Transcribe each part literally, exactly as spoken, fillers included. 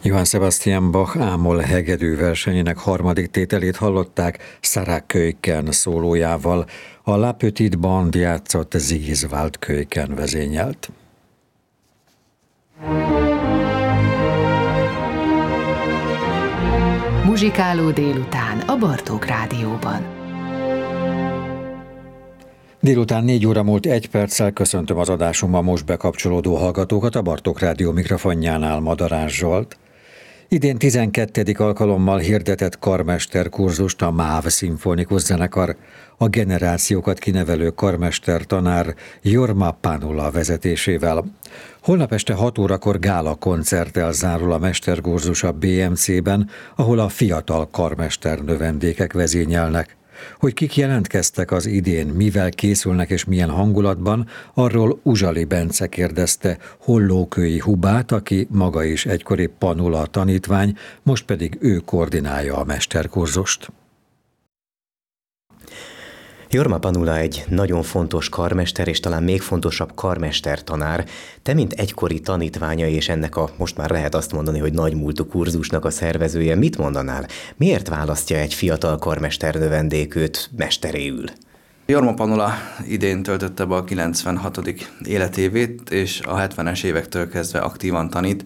Johann Sebastian Bach ámol hegedű versenyének harmadik tételét hallották Sarah Keuken szólójával, a La Petite Bande játszott Ziggy Waldkeuken vezényelt. Muzsikáló délután a Bartók Rádióban. Délután négy óra múlt egy perccel köszöntöm az adásomban most bekapcsolódó hallgatókat a Bartók Rádió mikrofonjánál, Madarás Zsolt. Idén tizenkettedik alkalommal hirdetett karmesterkurzust a MÁV Szimfonikus Zenekar a generációkat kinevelő karmester tanár Jorma Panula vezetésével. Holnap este hat órakor gála koncerttel zárul a mesterkurzus a bé em cében, ahol a fiatal karmester növendékek vezényelnek. Hogy kik jelentkeztek az idén, mivel készülnek és milyen hangulatban, arról Uzsali Bence kérdezte Hollókői Hubát, aki maga is egykori Panula tanítvány, most pedig ő koordinálja a mesterkurzust. Jorma Panula egy nagyon fontos karmester, és talán még fontosabb karmestertanár. Te, mint egykori tanítványa, és ennek a, most már lehet azt mondani, hogy nagymúltú kurzusnak a szervezője, mit mondanál? Miért választja egy fiatal karmester növendékőt mesteréül? Jorma Panula idén töltötte be a kilencvenhatodik életévét, és a hetvenes évektől kezdve aktívan tanít.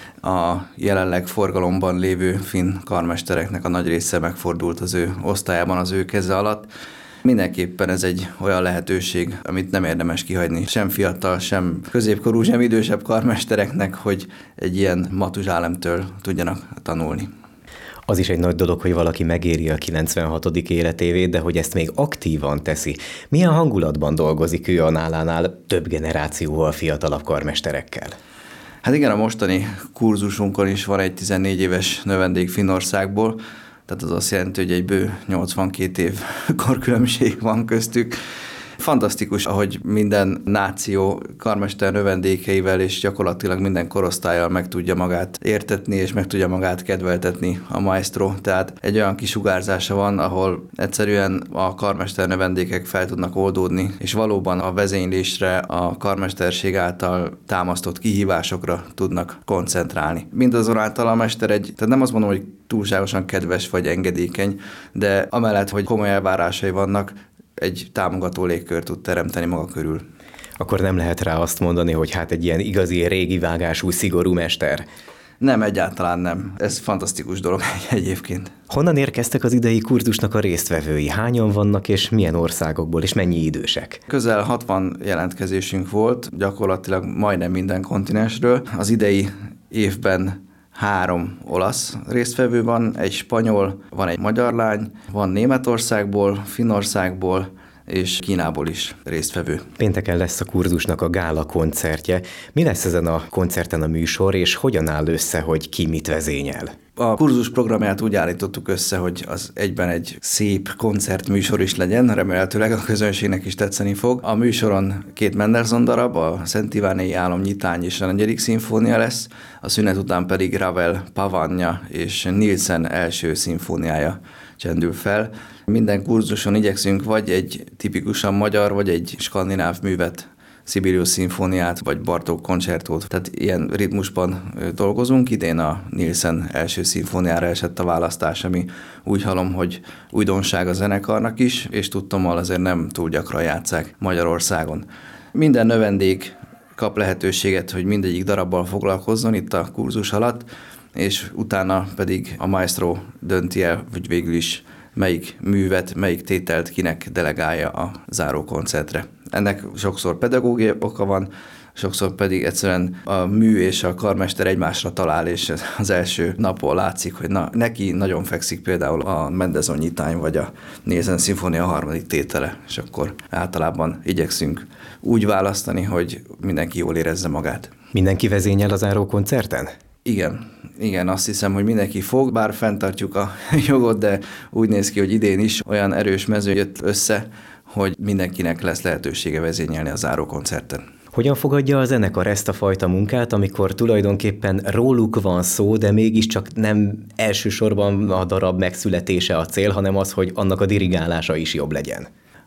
A jelenleg forgalomban lévő finn karmestereknek a nagy része megfordult az ő osztályában, az ő keze alatt. Mindenképpen ez egy olyan lehetőség, amit nem érdemes kihagyni sem fiatal, sem középkorú, sem idősebb karmestereknek, hogy egy ilyen Matuzsálemtől tudjanak tanulni. Az is egy nagy dolog, hogy valaki megéri a kilencvenhatodik életévét, de hogy ezt még aktívan teszi. Milyen hangulatban dolgozik ő a nálánál több generációval fiatalabb karmesterekkel? Hát igen, a mostani kurzusunkon is van egy tizennégy éves növendék Finnországból, tehát az azt jelenti, hogy egy bő nyolcvankét év korkülönbség van köztük. Fantasztikus, ahogy minden náció karmester növendékeivel és gyakorlatilag minden korosztállyal meg tudja magát értetni, és meg tudja magát kedveltetni a maestro. Tehát egy olyan kisugárzása van, ahol egyszerűen a karmester növendékek fel tudnak oldódni, és valóban a vezénylésre, a karmesterség által támasztott kihívásokra tudnak koncentrálni. Mindazonáltal a mester egy, tehát nem azt mondom, hogy túlságosan kedves vagy engedékeny, de amellett, hogy komoly elvárásai vannak, egy támogató légkört tud teremteni maga körül. Akkor nem lehet rá azt mondani, hogy hát egy ilyen igazi régi vágású, szigorú mester? Nem, egyáltalán nem. Ez fantasztikus dolog egyébként. Honnan érkeztek az idei kurzusnak a résztvevői? Hányan vannak, és milyen országokból, és mennyi idősek? Közel hatvan jelentkezésünk volt, gyakorlatilag majdnem minden kontinensről. Az idei évben három olasz résztvevő van, egy spanyol, van egy magyar lány, van Németországból, Finnországból és Kínából is résztvevő. Pénteken lesz a kurzusnak a gála koncertje. Mi lesz ezen a koncerten a műsor, és hogyan áll össze, hogy ki mit vezényel? A kurzus programját úgy állítottuk össze, hogy az egyben egy szép koncertműsor is legyen, remélhetőleg a közönségnek is tetszeni fog. A műsoron két Mendelssohn darab, a Szent Iványi álomnyitány és a negyedik szimfónia lesz, a szünet után pedig Ravel Pavania és Nielsen első szimfóniája csendül fel. Minden kurzuson igyekszünk vagy egy tipikusan magyar, vagy egy skandináv művet, Sibelius szimfóniát, vagy Bartók koncertót. Tehát ilyen ritmusban dolgozunk. Idén a Nielsen első szimfóniára esett a választás, ami úgy hallom, hogy újdonság a zenekarnak is, és tudtommal azért nem túl gyakran játsszák Magyarországon. Minden növendék kap lehetőséget, hogy mindegyik darabbal foglalkozzon itt a kurzus alatt, és utána pedig a maestro dönti el, hogy végül is melyik művet, melyik tételt kinek delegálja a záró koncertre. Ennek sokszor pedagógiai oka van, sokszor pedig egyszerűen a mű és a karmester egymásra talál, és az első napon látszik, hogy na, neki nagyon fekszik például a Mendelssohn nyitány, vagy a Nielsen szimfónia harmadik tétele, és akkor általában igyekszünk úgy választani, hogy mindenki jól érezze magát. Mindenki vezényel a záró koncerten? Igen, igen, azt hiszem, hogy mindenki fog, bár fenntartjuk a jogot, de úgy néz ki, hogy idén is olyan erős mező jött össze, hogy mindenkinek lesz lehetősége vezényelni a záró koncerten. Hogyan fogadja a zenekar ezt a fajta munkát, amikor tulajdonképpen róluk van szó, de mégiscsak nem elsősorban a darab megszületése a cél, hanem az, hogy annak a dirigálása is jobb legyen?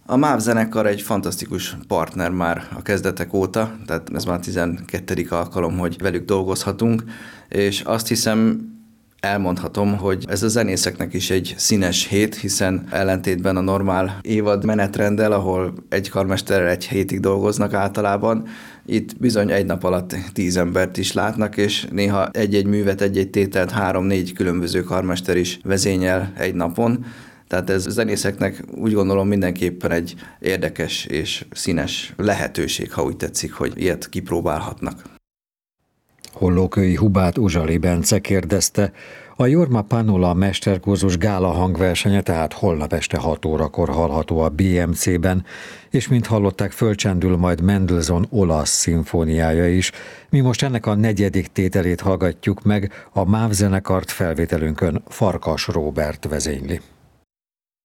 A MÁV zenekar egy fantasztikus partner már a kezdetek óta, tehát ez már tizenkettedik alkalom, hogy velük dolgozhatunk, és azt hiszem, elmondhatom, hogy ez a zenészeknek is egy színes hét, hiszen ellentétben a normál évad menetrenddel, ahol egy karmesterrel egy hétig dolgoznak általában, itt bizony egy nap alatt tíz embert is látnak, és néha egy-egy művet, egy-egy tételt három-négy különböző karmester is vezényel egy napon. Tehát ez a zenészeknek úgy gondolom mindenképpen egy érdekes és színes lehetőség, ha úgy tetszik, hogy ilyet kipróbálhatnak. Hollókői Hubát Uzsali Bence kérdezte, a Jorma Panula mesterkurzus gála hangversenye tehát holnap este hat órakor hallható a bé em cében, és mint hallották, fölcsendül majd Mendelssohn olasz szimfóniája is. Mi most ennek a negyedik tételét hallgatjuk meg, a MÁV zenekart felvételünkön Farkas Róbert vezényli.